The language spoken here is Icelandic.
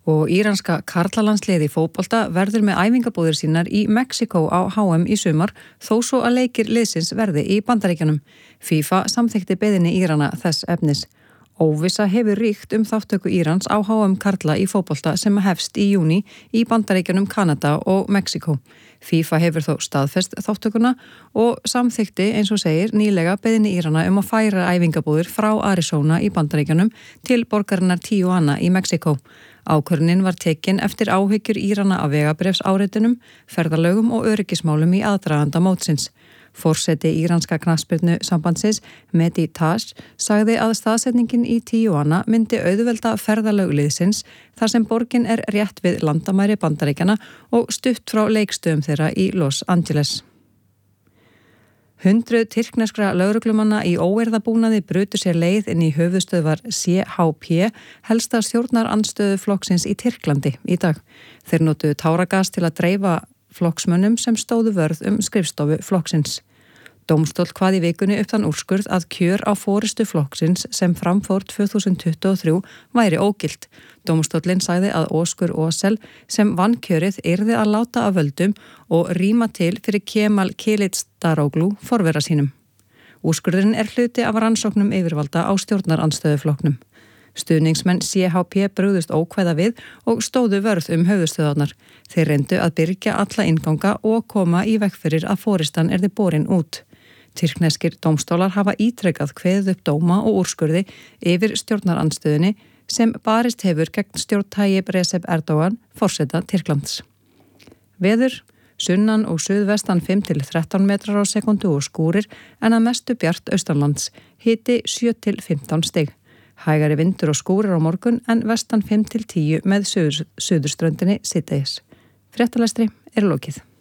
Og íranska karlalandsliði í fótbolta verður með æfingabúðir sínar í Mexíkó á HM í sumar þó svo að leikir liðsins verði í Bandaríkjunum. FIFA samþykkti beiðni Írana þess efnis. Óvissa hefur ríkt þáttöku Írans á HM karla í fótbolta sem hefst í júní í Bandaríkjunum, Kanada og Mexíkó. FIFA hefur þó staðfest þáttökuna og samþykkti, eins og segir, nýlega beiðni Írana að færa æfingabúðir frá Arizona í Bandaríkjunum til borgarinnar Tijuana í Mexíkó. Ákvörðunin var tekin eftir áhyggjur Írana af vegabréfsáritunum, ferðalögum og öryggismálum í aðdraganda mótsins. Forseti íranska knattspyrnu sambandsins, Mehdi Taj, sagði að staðsetningin í Tijuana myndi auðvelda ferðalög liðsins þar sem borgin er rétt við landamæri Bandaríkjanna og stutt frá leikstöðum þeirra í Los Angeles. 100 tyrkneskra lögreglumanna í óeirðabúnaði brutu sér leið inn í höfuðstöðvar CHP, helsta stjórnarandstöðuflokksins í Tyrklandi í dag. Þeir notuðu táragas til að dreifa flokksmönnum sem stóðu vörð skrifstofu flokksins. Dómstóll kvað í vikunni upp þann úrskurð að kjör á forystu flokksins sem framfór 2023 væri ógilt. Dómstóllinn sagði að Óskur Ósel sem vann kjörið yrði að láta af völdum og rýma til fyrir Kemal Kılıçdaroğlu forvera sínum. Úrskurðurinn er hluti af rannsóknum yfirvalda á stjórnarandstöðuflokknum. Stuðningsmenn CHP brugðust ókvæða við og stóðu vörð höfuðstöðvarnar. Þeir reyndu að byrgja alla innganga og koma í veg fyrir að forystan yrði borin út. Tyrkneskir dómstólar hafa ítrekað kveðið upp dóma og úrskurði yfir stjórnarandstöðunni sem barist hefur gegn stjórn Tayyip Recep Erdogan, forseta Tyrklands. Veður, sunnan og suðvestan 5-13 metrar á sekundu og skúrir en að mestu bjart austanlands, hiti 7-15 stig. Hægari vindur og skúrir á morgun en vestan 5-10 með suðurströndinni síðdegis. Fréttalestri er lokið.